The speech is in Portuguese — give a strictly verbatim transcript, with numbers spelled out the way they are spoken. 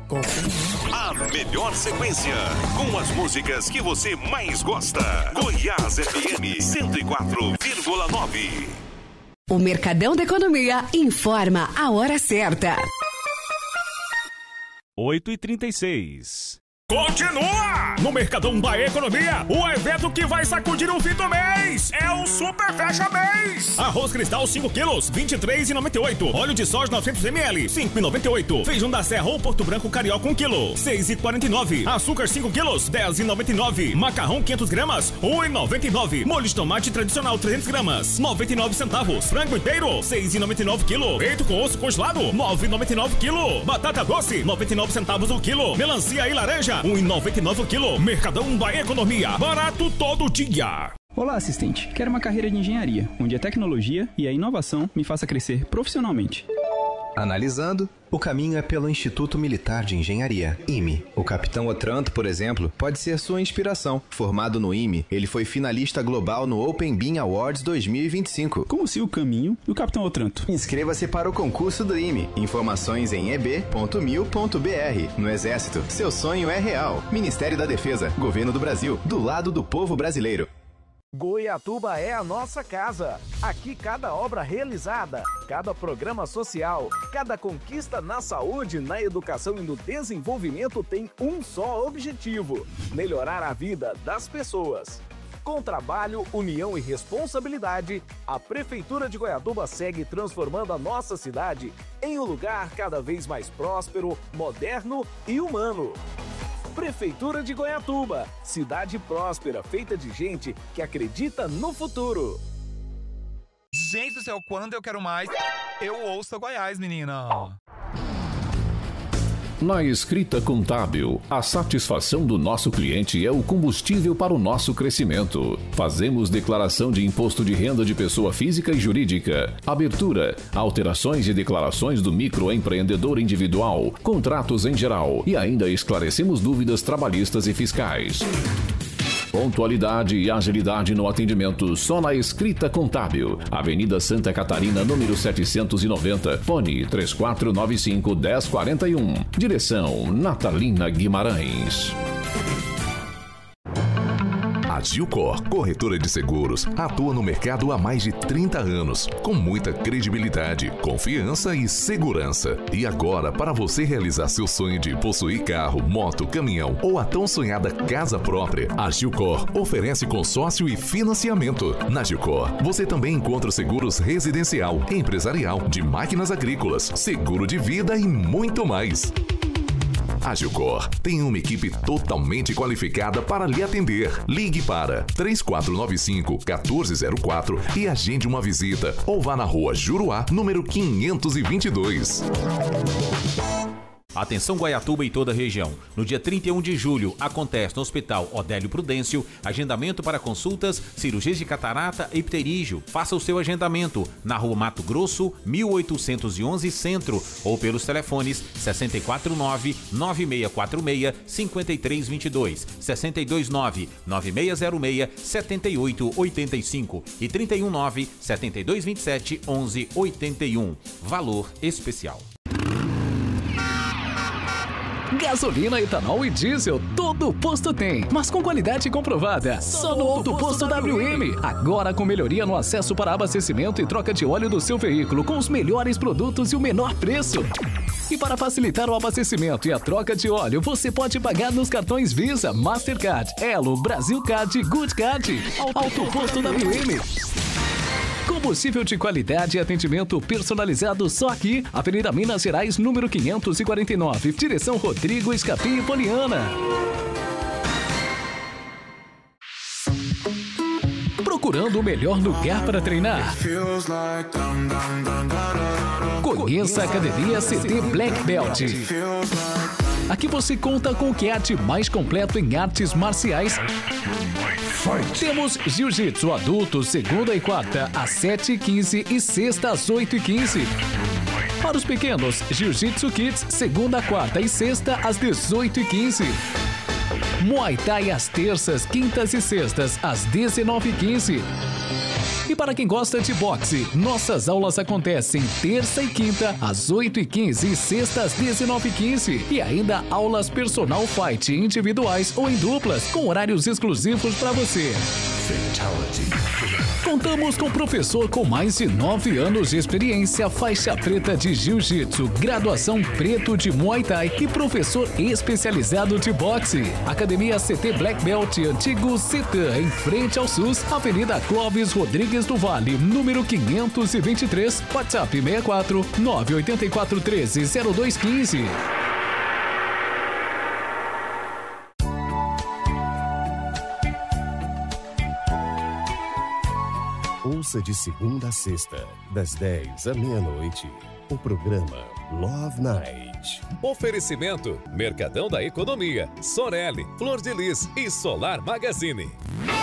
A melhor sequência, com as músicas que você mais gosta. Goiás F M cento e quatro vírgula nove. O Mercadão da Economia informa a hora certa. oito e trinta e seis. Continua! No Mercadão da Economia, o evento que vai sacudir o fim do mês é o Super Fecha Mês. Arroz Cristal cinco quilos, vinte e três reais e noventa e oito centavos. Óleo de soja novecentos mililitros, cinco reais e noventa e oito centavos. Feijão da Serra ou Porto Branco Carioca um quilo, seis reais e quarenta e nove centavos. Açúcar cinco quilos, dez reais e noventa e nove centavos. Macarrão quinhentas gramas, um real e noventa e nove centavos. Molho de tomate tradicional trezentas gramas, noventa e nove centavos. Frango inteiro, seis reais e noventa e nove centavos quilo. Peito com osso congelado, nove reais e noventa e nove centavos quilo. Batata doce, noventa e nove centavos o quilo. Melancia e laranja, um real e noventa e nove centavos o quilo. Mercadão da Economia, barato todo dia. Olá, assistente. Quero uma carreira de engenharia, onde a tecnologia e a inovação me faça crescer profissionalmente. Analisando, o caminho é pelo Instituto Militar de Engenharia, I M E. O capitão Otranto, por exemplo, pode ser sua inspiração. Formado no I M E, ele foi finalista global no Open Bean Awards dois mil e vinte e cinco. Como se o caminho do capitão Otranto. Inscreva-se para o concurso do I M E. Informações em e b ponto mil ponto b r. No Exército, seu sonho é real. Ministério da Defesa, Governo do Brasil, do lado do povo brasileiro. Goiatuba é a nossa casa. Aqui cada obra realizada, cada programa social, cada conquista na saúde, na educação e no desenvolvimento tem um só objetivo: melhorar a vida das pessoas. Com trabalho, união e responsabilidade, a Prefeitura de Goiatuba segue transformando a nossa cidade em um lugar cada vez mais próspero, moderno e humano. Prefeitura de Goiatuba, cidade próspera, feita de gente que acredita no futuro. Gente do céu, quando eu quero mais, eu ouço Goiás, menina. Na escrita contábil, a satisfação do nosso cliente é o combustível para o nosso crescimento. Fazemos declaração de imposto de renda de pessoa física e jurídica, abertura, alterações e declarações do microempreendedor individual, contratos em geral e ainda esclarecemos dúvidas trabalhistas e fiscais. Pontualidade e agilidade no atendimento só na escrita contábil. Avenida Santa Catarina, número setecentos e noventa. Fone três quatro nove cinco, um zero quatro um. Direção Natalina Guimarães. A Gilcor, corretora de seguros, atua no mercado há mais de trinta anos, com muita credibilidade, confiança e segurança. E agora, para você realizar seu sonho de possuir carro, moto, caminhão ou a tão sonhada casa própria, a Gilcor oferece consórcio e financiamento. Na Gilcor, você também encontra seguros residencial, empresarial, de máquinas agrícolas, seguro de vida e muito mais. A Gilcor tem uma equipe totalmente qualificada para lhe atender. Ligue para três quatro nove cinco, um quatro zero quatro e agende uma visita ou vá na rua Juruá, número quinhentos e vinte e dois. Atenção Goiatuba e toda a região. No dia trinta e um de julho, acontece no Hospital Odélio Prudêncio agendamento para consultas, cirurgias de catarata e pterígio. Faça o seu agendamento na Rua Mato Grosso, mil oitocentos e onze Centro ou pelos telefones sessenta e quatro nove, nove seis quatro seis, cinco três dois dois, sessenta e dois nove, nove seis zero seis, sete oito oito cinco e trinta e um nove, sete dois dois sete, onze oitenta e um. Valor especial. Gasolina, etanol e diesel, todo posto tem, mas com qualidade comprovada. Só no Auto Posto W M. Agora com melhoria no acesso para abastecimento e troca de óleo do seu veículo com os melhores produtos e o menor preço. E para facilitar o abastecimento e a troca de óleo, você pode pagar nos cartões Visa, Mastercard, Elo, Brasil Card e Good Card. Auto Posto W M. Combustível de qualidade e atendimento personalizado só aqui. Avenida Minas Gerais, número quinhentos e quarenta e nove. Direção Rodrigo Escapim e Poliana. Procurando o melhor lugar para treinar? Conheça a Academia C D Black Belt. Aqui você conta com o que há de mais completo em artes marciais. Temos Jiu-Jitsu adulto, segunda e quarta, às sete e quinze e sexta às oito e quinze. Para os pequenos, Jiu-Jitsu Kids, segunda, quarta e sexta às dezoito e quinze. Muay Thai às terças, quintas e sextas às dezenove e quinze. E para quem gosta de boxe, nossas aulas acontecem terça e quinta, às oito e quinze e sexta às dezenove e quinze. E ainda aulas personal fight individuais ou em duplas, com horários exclusivos para você. Contamos com professor com mais de nove anos de experiência, faixa preta de jiu-jitsu, graduação preto de Muay Thai e professor especializado de boxe. Academia C T Black Belt, antigo CETAM, em frente ao SUS, Avenida Clóvis Rodrigues do Vale, número quinhentos e vinte e três, WhatsApp sessenta e quatro, nove oito quatro, um três, zero dois um cinco. Ouça de segunda a sexta, das dez à meia-noite, o programa Love Night. Oferecimento: Mercadão da Economia, Sorelli, Flor de Lis e Solar Magazine.